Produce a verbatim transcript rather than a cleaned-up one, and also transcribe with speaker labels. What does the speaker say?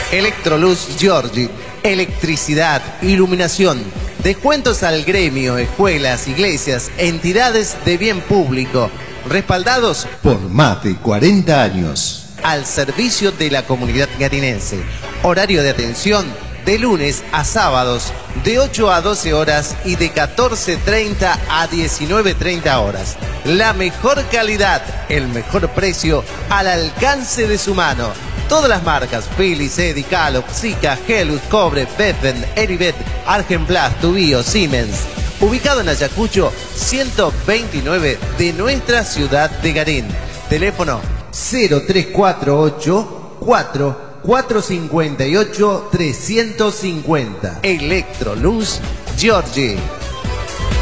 Speaker 1: Electroluz Giorgi, electricidad, iluminación, descuentos al gremio, escuelas, iglesias, entidades de bien público, respaldados
Speaker 2: por más de cuarenta años.
Speaker 1: Al servicio de la comunidad garinense. Horario de atención de lunes a sábados de ocho a doce horas y de catorce treinta a diecinueve treinta horas. La mejor calidad, el mejor precio al alcance de su mano. Todas las marcas Philips, Eddy, Calop, Sika, Helus, Cobre, Bethlen, Eribet, Argenplas, Tubío, Siemens. Ubicado en Ayacucho ciento veintinueve de nuestra ciudad de Garín. Teléfono cero tres cuatro ocho cuatro cuatro cinco ocho tres cinco cero. Electroluz Giorgi.